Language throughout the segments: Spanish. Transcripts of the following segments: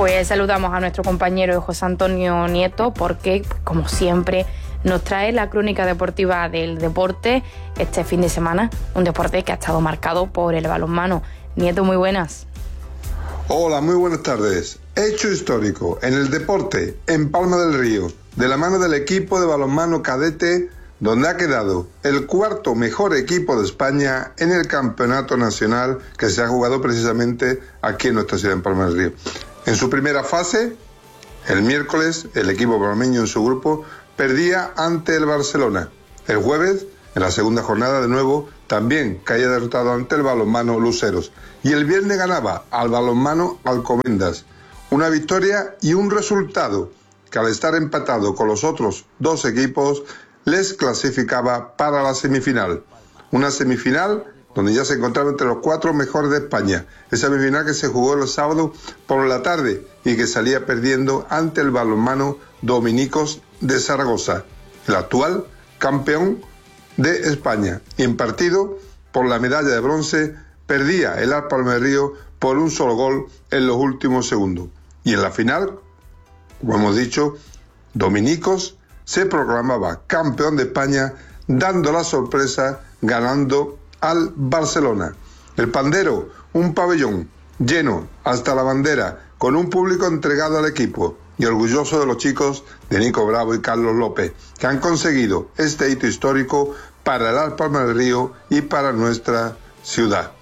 Pues saludamos a nuestro compañero José Antonio Nieto porque, como siempre, nos trae la crónica deportiva del deporte este fin de semana, un deporte que ha estado marcado por el balonmano. Nieto, muy buenas. Hola, muy buenas tardes. Hecho histórico en el deporte en Palma del Río, de la mano del equipo de balonmano cadete, donde ha quedado el cuarto mejor equipo de España en el campeonato nacional que se ha jugado precisamente aquí en nuestra ciudad, en Palma del Río. En su primera fase, el miércoles, el equipo palmeño en su grupo perdía ante el Barcelona. El jueves, en la segunda jornada, de nuevo, también caía derrotado ante el balonmano Luceros. Y el viernes ganaba al balonmano Alcobendas. Una victoria y un resultado que, al estar empatado con los otros dos equipos, les clasificaba para la semifinal. Una semifinal donde ya se encontraba entre los cuatro mejores de España. Esa semifinal que se jugó el sábado por la tarde y que salía perdiendo ante el balonmano Dominicos de Zaragoza, el actual campeón de España. Y en partido por la medalla de bronce perdía el Palma del Río por un solo gol en los últimos segundos. Y en la final, como hemos dicho, Dominicos se proclamaba campeón de España, dando la sorpresa ganando al Barcelona. El Pandero, un pabellón lleno hasta la bandera, con un público entregado al equipo y orgulloso de los chicos de Nico Bravo y Carlos López, que han conseguido este hito histórico para el Palma del Río y para nuestra ciudad.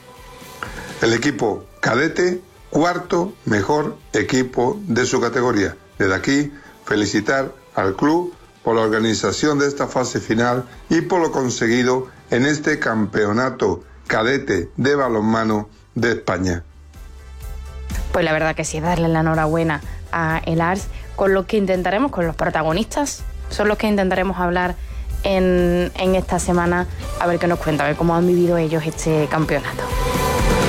El equipo cadete, cuarto mejor equipo de su categoría. Desde aquí, felicitar al club por la organización de esta fase final y por lo conseguido en este campeonato cadete de balonmano de España. Pues la verdad que sí, darle la enhorabuena a el ARS, con lo que intentaremos, con los protagonistas, son los que intentaremos hablar en esta semana, a ver qué nos cuentan, a ver cómo han vivido ellos este campeonato.